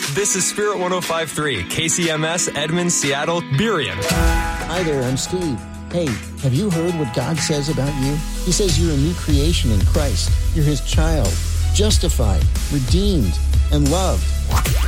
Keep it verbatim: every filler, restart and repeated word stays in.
This is Spirit one oh five point three, K C M S, Edmonds, Seattle, Burien. Hi there, I'm Steve. Hey, have you heard what God says about you? He says you're a new creation in Christ. You're his child, justified, redeemed, and loved.